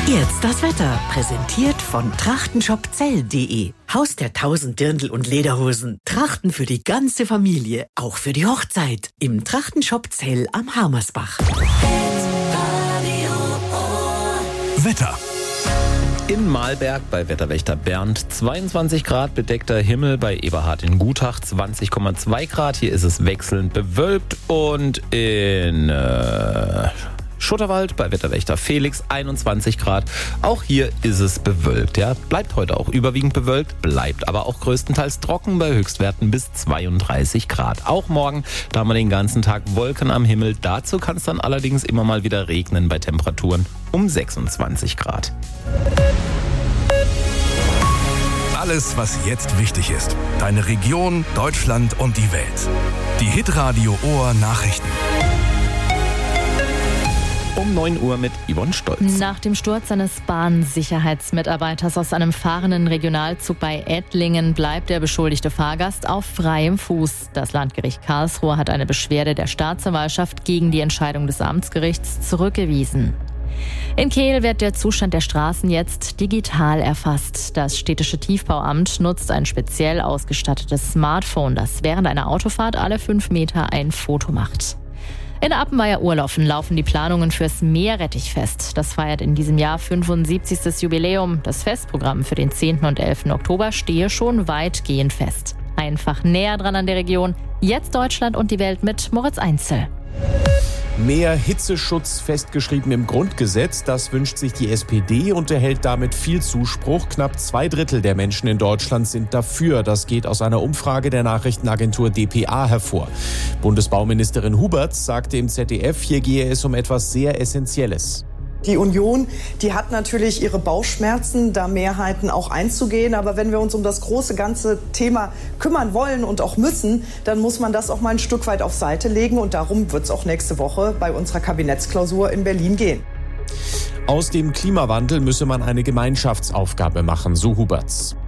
Jetzt das Wetter, präsentiert von trachtenshopzell.de. Haus der 1000 Dirndl und Lederhosen. Trachten für die ganze Familie, auch für die Hochzeit. Im Trachtenshop Zell am Harmersbach. Wetter. In Mahlberg bei Wetterwächter Bernd 22 Grad, bedeckter Himmel, bei Eberhard in Gutach 20,2 Grad. Hier ist es wechselnd bewölkt und in Schutterwald bei Wetterwächter Felix 21 Grad. Auch hier ist es bewölkt. Ja, bleibt heute auch überwiegend bewölkt, bleibt aber auch größtenteils trocken bei Höchstwerten bis 32 Grad. Auch morgen, da haben wir den ganzen Tag Wolken am Himmel. Dazu kann es dann allerdings immer mal wieder regnen bei Temperaturen um 26 Grad. Alles, was jetzt wichtig ist. Deine Region, Deutschland und die Welt. Die Hitradio Ohr Nachrichten. Um 9 Uhr mit Yvonne Stolz. Nach dem Sturz eines Bahnsicherheitsmitarbeiters aus einem fahrenden Regionalzug bei Ettlingen bleibt der beschuldigte Fahrgast auf freiem Fuß. Das Landgericht Karlsruhe hat eine Beschwerde der Staatsanwaltschaft gegen die Entscheidung des Amtsgerichts zurückgewiesen. In Kehl wird der Zustand der Straßen jetzt digital erfasst. Das städtische Tiefbauamt nutzt ein speziell ausgestattetes Smartphone, das während einer Autofahrt alle 5 Meter ein Foto macht. In Appenweier-Urlaufen laufen die Planungen fürs Meerrettichfest. Das feiert in diesem Jahr 75. Jubiläum. Das Festprogramm für den 10. und 11. Oktober stehe schon weitgehend fest. Einfach näher dran an der Region. Jetzt Deutschland und die Welt mit Moritz Einzel. Mehr Hitzeschutz festgeschrieben im Grundgesetz, das wünscht sich die SPD und erhält damit viel Zuspruch. Knapp 2/3 der Menschen in Deutschland sind dafür. Das geht aus einer Umfrage der Nachrichtenagentur dpa hervor. Bundesbauministerin Huberts sagte im ZDF, hier gehe es um etwas sehr Essentielles. Die Union, die hat natürlich ihre Bauchschmerzen, da Mehrheiten auch einzugehen. Aber wenn wir uns um das große ganze Thema kümmern wollen und auch müssen, dann muss man das auch mal ein Stück weit auf Seite legen. Und darum wird es auch nächste Woche bei unserer Kabinettsklausur in Berlin gehen. Aus dem Klimawandel müsse man eine Gemeinschaftsaufgabe machen, so Huberts.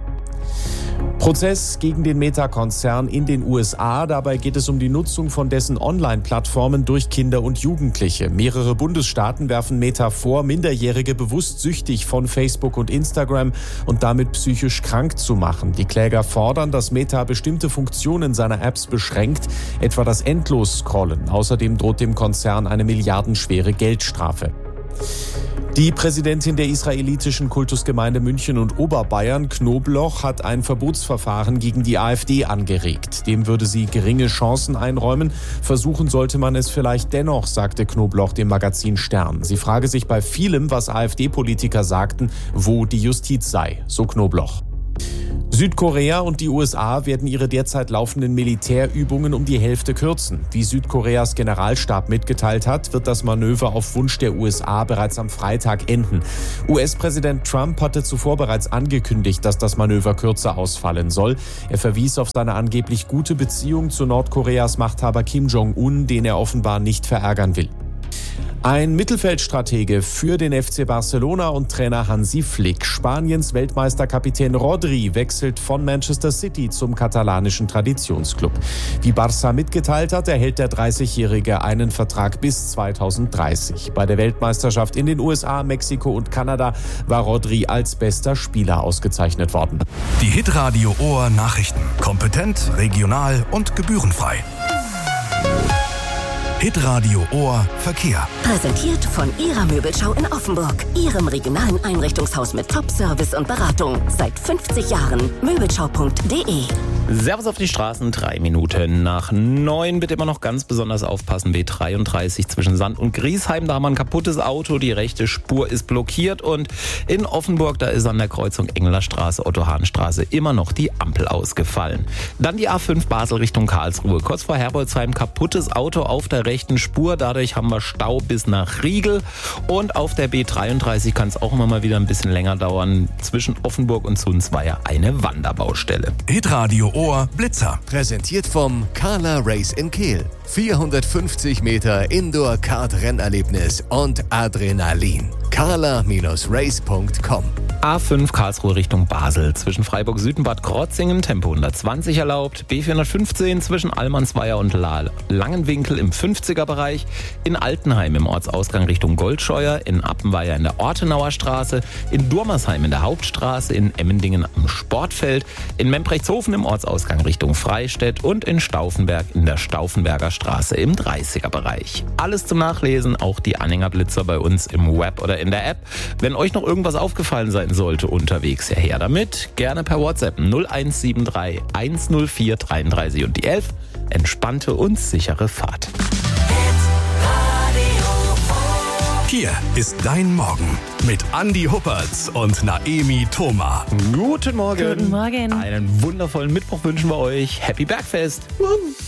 Prozess gegen den Meta-Konzern in den USA. Dabei geht es um die Nutzung von dessen Online-Plattformen durch Kinder und Jugendliche. Mehrere Bundesstaaten werfen Meta vor, Minderjährige bewusst süchtig von Facebook und Instagram und damit psychisch krank zu machen. Die Kläger fordern, dass Meta bestimmte Funktionen seiner Apps beschränkt, etwa das Endlos-Scrollen. Außerdem droht dem Konzern eine milliardenschwere Geldstrafe. Die Präsidentin der israelitischen Kultusgemeinde München und Oberbayern, Knobloch, hat ein Verbotsverfahren gegen die AfD angeregt. Dem würde sie geringe Chancen einräumen. Versuchen sollte man es vielleicht dennoch, sagte Knobloch dem Magazin Stern. Sie frage sich bei vielem, was AfD-Politiker sagten, wo die Justiz sei, so Knobloch. Südkorea und die USA werden ihre derzeit laufenden Militärübungen um die Hälfte kürzen. Wie Südkoreas Generalstab mitgeteilt hat, wird das Manöver auf Wunsch der USA bereits am Freitag enden. US-Präsident Trump hatte zuvor bereits angekündigt, dass das Manöver kürzer ausfallen soll. Er verwies auf seine angeblich gute Beziehung zu Nordkoreas Machthaber Kim Jong-un, den er offenbar nicht verärgern will. Ein Mittelfeldstratege für den FC Barcelona und Trainer Hansi Flick. Spaniens Weltmeisterkapitän Rodri wechselt von Manchester City zum katalanischen Traditionsclub. Wie Barça mitgeteilt hat, erhält der 30-Jährige einen Vertrag bis 2030. Bei der Weltmeisterschaft in den USA, Mexiko und Kanada war Rodri als bester Spieler ausgezeichnet worden. Die Hitradio Ohr Nachrichten. Kompetent, regional und gebührenfrei. Hitradio Ohr Verkehr. Präsentiert von Ihrer Möbelschau in Offenburg. Ihrem regionalen Einrichtungshaus mit Top-Service und Beratung. Seit 50 Jahren. Möbelschau.de. Servus auf die Straßen, 3 Minuten nach 9. Bitte immer noch ganz besonders aufpassen. B33 zwischen Sand und Griesheim. Da haben wir ein kaputtes Auto. Die rechte Spur ist blockiert. Und in Offenburg, da ist an der Kreuzung Englerstraße, Otto-Hahn-Straße immer noch die Ampel ausgefallen. Dann die A5 Basel Richtung Karlsruhe. Kurz vor Herbolzheim kaputtes Auto auf der rechten Spur. Dadurch haben wir Stau bis nach Riegel. Und auf der B33 kann es auch immer mal wieder ein bisschen länger dauern. Zwischen Offenburg und Sunsweier eine Wanderbaustelle. Hitradio Ohr Blitzer. Präsentiert vom Carla Race in Kehl. 450 Meter Indoor-Kart-Rennerlebnis und Adrenalin. carla-race.com A5 Karlsruhe Richtung Basel. Zwischen Freiburg Süd und Bad Krotzingen Tempo 120 erlaubt. B415 zwischen Allmannsweier und Langenwinkel im 50er-Bereich. In Altenheim im Ortsausgang Richtung Goldscheuer. In Appenweier in der Ortenauer Straße. In Durmersheim in der Hauptstraße. In Emmendingen am Sportfeld. In Membrechtshofen im Ortsausgang Richtung Freistädt. Und in Stauffenberg in der Stauffenberger Straße im 30er-Bereich. Alles zum Nachlesen, auch die Anhängerblitzer bei uns im Web oder in der App. Wenn euch noch irgendwas aufgefallen sein sollte unterwegs, her damit. Gerne per WhatsApp 0173 104 33 und die 11. Entspannte und sichere Fahrt. Hier ist dein Morgen mit Andi Huppertz und Naemi Thoma. Guten Morgen. Guten Morgen. Einen wundervollen Mittwoch wünschen wir euch. Happy Bergfest.